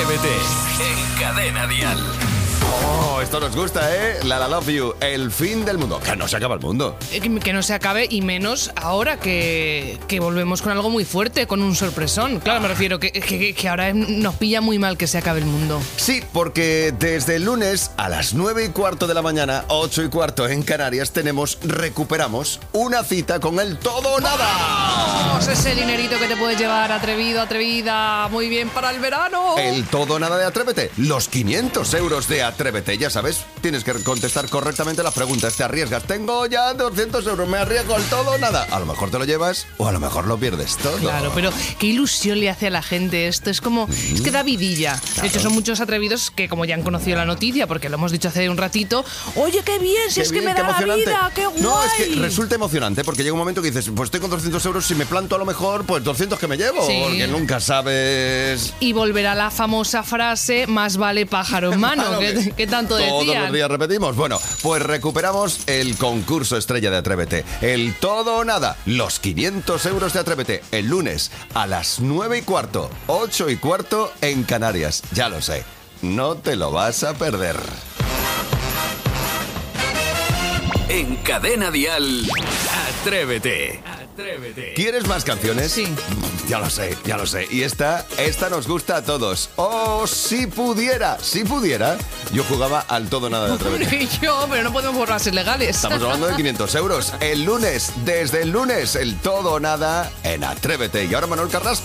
Atrévete en Cadena Dial. Oh, esto nos gusta, ¿eh? La Love You, el fin del mundo. Que no se acaba el mundo. Que no se acabe, y menos ahora que volvemos con algo muy fuerte, con un sorpresón. Claro, me refiero que ahora nos pilla muy mal que se acabe el mundo. Sí, porque desde el lunes a las 9:15 de la mañana, 8:15 en Canarias, recuperamos una cita con el todo o nada. ¡Vamos! Ese dinerito que te puedes llevar, atrevido, atrevida, muy bien para el verano. El todo o nada de Atrévete. Los 500 euros de Atrévete. Ya sabes, tienes que contestar correctamente las preguntas. Te arriesgas. Tengo ya 200 euros. Me arriesgo al todo o nada. A lo mejor te lo llevas o a lo mejor lo pierdes todo. Claro, pero qué ilusión le hace a la gente esto. Es como, es que da vidilla. Claro. De hecho, son muchos atrevidos que, como ya han conocido la noticia, porque lo hemos dicho hace un ratito, oye, qué bien, si Qué es bien, que me qué da la emocionante. vida, qué guay. No, es que resulta emocionante porque llega un momento que dices, pues estoy con 200 euros, si me planto a lo mejor, pues 200 que me llevo, Sí. porque nunca sabes. Y volverá la famosa frase, más vale pájaro en mano, Claro, que tanto todos decían. los días repetimos. Bueno, pues recuperamos el concurso estrella de Atrévete. El todo o nada. Los 500 euros de Atrévete. El lunes a las 9:15, 8:15 en Canarias. Ya lo sé. No te lo vas a perder. En Cadena Dial, Atrévete. ¿Quieres más canciones? Sí. Ya lo sé, ya lo sé. Y esta nos gusta a todos. Oh, si pudiera, yo jugaba al todo o nada de Atrévete. Y yo, pero no podemos borrarse legales. Estamos hablando de 500 euros. El lunes, desde el lunes, el todo o nada en Atrévete. Y ahora Manuel Carrasco.